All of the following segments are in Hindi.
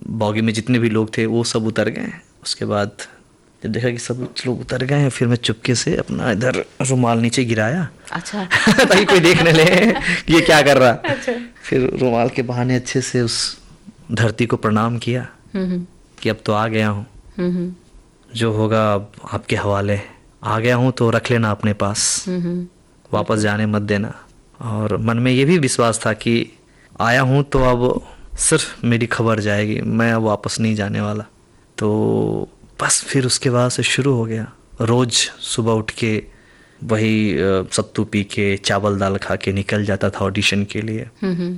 बॉगी में जितने भी लोग थे वो सब उतर गए। उसके बाद जब देखा कि सब लोग उतर गए हैं, फिर मैं चुपके से अपना इधर रुमाल नीचे गिराया। अच्छा। ताकि कोई देख न ले कि ये क्या कर रहा। अच्छा। फिर रुमाल के बहाने अच्छे से उस धरती को प्रणाम किया कि अब तो आ गया हूँ, जो होगा अब आपके हवाले। आ गया हूँ तो रख लेना अपने पास, वापस जाने मत देना। और मन में ये भी विश्वास था कि आया हूँ तो अब सिर्फ मेरी खबर जाएगी, मैं अब वापस नहीं जाने वाला। तो बस फिर उसके बाद से शुरू हो गया। रोज़ सुबह उठ के वही सत्तू पी के चावल दाल खा के निकल जाता था ऑडिशन के लिए।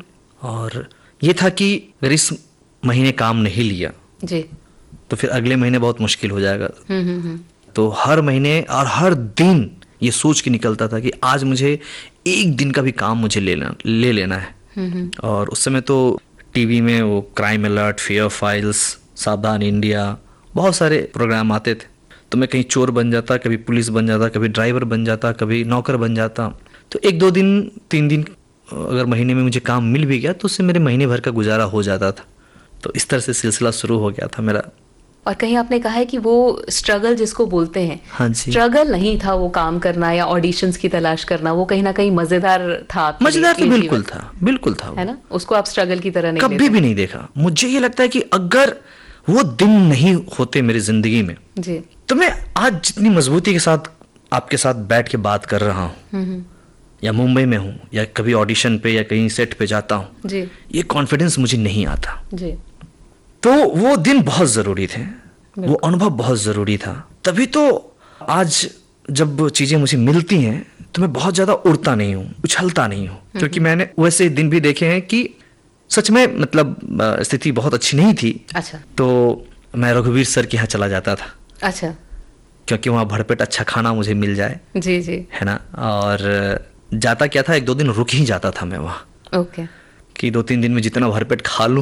और ये था कि अगर इस महीने काम नहीं लिया जी तो फिर अगले महीने बहुत मुश्किल हो जाएगा। तो हर महीने और हर दिन ये सोच के निकलता था कि आज मुझे एक दिन का भी काम मुझे ले लेना है। और उस समय तो टीवी में वो क्राइम अलर्ट, फेयर फाइल्स, सावधान इंडिया, बहुत सारे प्रोग्राम आते थे। तो मैं कहीं चोर बन जाता, कभी पुलिस बन जाता, कभी ड्राइवर बन जाता, कभी नौकर बन जाता। तो 1-2 दिन 3 दिन अगर महीने में मुझे काम मिल भी गया तो उससे मेरे महीने भर का गुजारा हो जाता था। तो इस तरह से सिलसिला शुरू हो गया था मेरा। और कहीं आपने कहा है कि वो स्ट्रगल जिसको बोलते हैं, हाँ जी, स्ट्रगल नहीं था वो काम करना या ऑडिशंस की तलाश करना, वो कहीं ना कहीं मजेदार था। मजेदार तो बिल्कुल था, बिल्कुल था, है ना? उसको आप स्ट्रगल की तरह नहीं कभी भी नहीं देखा। मुझे ये लगता है कि अगर वो दिन नहीं होते मेरी जिंदगी में जी, तो मैं आज जितनी मजबूती के साथ आपके साथ बैठ के बात कर रहा हूँ, या मुंबई में हूँ, या कभी ऑडिशन पे या कहीं सेट पे जाता हूँ, ये कॉन्फिडेंस मुझे नहीं आता जी। तो वो दिन बहुत ज़रूरी थे, वो अनुभव बहुत ज़रूरी था। तभी तो आज जब चीज़ें मुझे मिलती हैं तो मैं बहुत ज़्यादा उड़ता नहीं हूँ, उछलता नहीं हूँ, क्योंकि मैंने वैसे दिन भी देखे हैं कि सच में मतलब स्थिति बहुत अच्छी नहीं थी। अच्छा। तो मैं रघुवीर सर के यहाँ चला जाता था। अच्छा। क्योंकि वहाँ भरपेट अच्छा खाना मुझे मिल जाए। जी जी, है ना। और जाता क्या था, 1-2 दिन रुक ही जाता था मैं वहाँ। ओके। कि 2-3 दिन में जितना भरपेट खा लूँ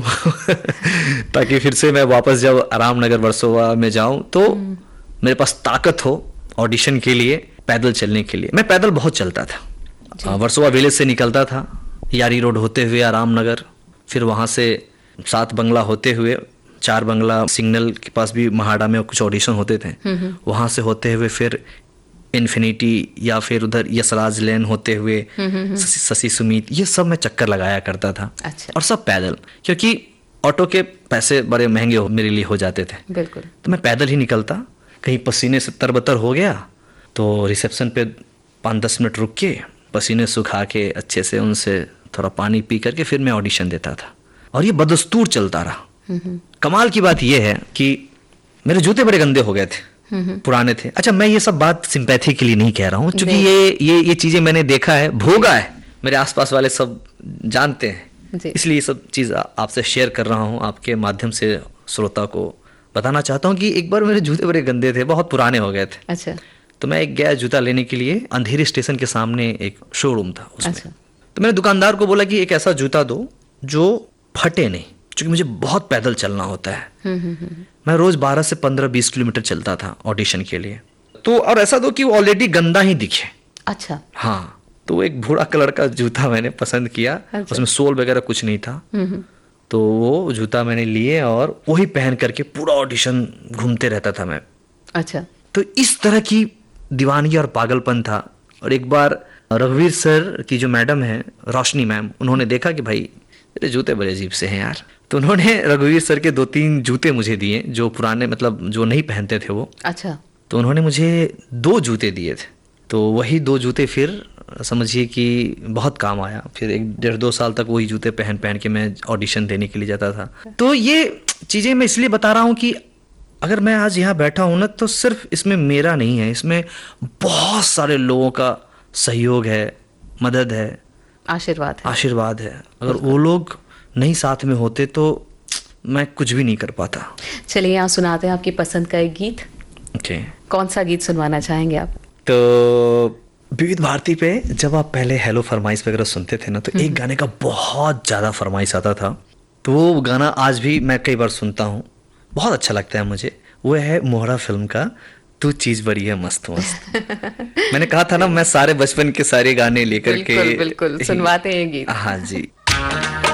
ताकि फिर से मैं वापस जब आरामनगर वर्सोवा में जाऊँ तो मेरे पास ताकत हो ऑडिशन के लिए, पैदल चलने के लिए। मैं पैदल बहुत चलता था। वर्सोवा विलेज से निकलता था, यारी रोड होते हुए आरामनगर, फिर वहाँ से 7 बंगला होते हुए, 4 बंगला सिग्नल के पास भी महाड़ा में कुछ ऑडिशन होते थे, वहाँ से होते हुए फिर इन्फिनिटी या फिर उधर यशराज लेन होते हुए शशि सुमित, ये सब मैं चक्कर लगाया करता था। अच्छा। और सब पैदल, क्योंकि ऑटो के पैसे बड़े महंगे मेरे लिए हो जाते थे। बिल्कुल। तो मैं पैदल ही निकलता। कहीं पसीने से तरबतर हो गया तो रिसेप्शन पे 5-10 मिनट रुक के पसीने सुखा के अच्छे से उनसे थोड़ा पानी पी करके फिर मैं ऑडिशन देता था। और ये बदस्तूर चलता रहा। कमाल की बात यह है कि मेरे जूते बड़े गंदे हो गए थे, पुराने थे। अच्छा, मैं ये सब बात सिंपैथी के लिए नहीं कह रहा हूँ, क्योंकि ये चीजें मैंने देखा है, भोगा है, मेरे आसपास वाले सब जानते हैं, इसलिए ये सब चीज आपसे शेयर कर रहा हूँ, आपके माध्यम से श्रोता को बताना चाहता हूँ कि एक बार मेरे जूते बड़े गंदे थे, बहुत पुराने हो गए थे। अच्छा। तो मैं एक गया जूता लेने के लिए, अंधेरी स्टेशन के सामने एक शोरूम था उसमें। अच्छा। तो मैंने दुकानदार को बोला कि एक ऐसा जूता दो जो फटे नहीं, क्योंकि मुझे बहुत पैदल चलना होता है। मैं रोज 12 से 15-20 किलोमीटर चलता था ऑडिशन के लिए। तो और ऐसा दो कि वो ऑलरेडी गंदा ही दिखे। अच्छा। हाँ। तो एक भूरा कलर का जूता मैंने पसंद किया। अच्छा। उसमें सोल वगैरह कुछ नहीं था। तो वो जूता मैंने लिए और वही पहन करके पूरा ऑडिशन घूमते रहता था मैं। अच्छा। तो इस तरह की दीवानगी और पागलपन था। और एक बार रघुवीर सर की जो मैडम है, रोशनी मैम, उन्होंने देखा कि भाई तेरे जूते बड़े अजीब से हैं यार। तो उन्होंने रघुवीर सर के 2-3 जूते मुझे दिए, जो पुराने मतलब जो नहीं पहनते थे वो। अच्छा। तो उन्होंने मुझे 2 जूते दिए थे। तो वही 2 जूते फिर समझिए कि बहुत काम आया। फिर 1-1.5-2 साल तक वही जूते पहन पहन के मैं ऑडिशन देने के लिए जाता था। तो ये चीज़ें मैं इसलिए बता रहा हूँ कि अगर मैं आज यहाँ बैठा हूँ ना, तो सिर्फ इसमें मेरा नहीं है, इसमें बहुत सारे लोगों का सहयोग है, मदद है, आशीर्वाद है। अगर वो लोग नहीं साथ में होते तो मैं कुछ भी नहीं कर पाता। चलिए, यहाँ सुनाते हैं आपकी पसंद का एक गीत। ओके। कौन सा गीत सुनवाना चाहेंगे आप? तो विविध भारती पे जब आप पहले हेलो फरमाइश वगैरह सुनते थे ना, तो एक गाने का बहुत ज़्यादा फरमाइश आता था। तो वो गाना आज भी मैं कई बार सुनता हूँ, बहुत अच्छा लगता है मुझे। वो है मोहरा फिल्म का तू चीज बड़ी है मस्त मस्त। मैंने कहा था ना, मैं सारे बचपन के सारे गाने लेकर के बिल्कुल सुनवाते हैं गीत। हाँ जी।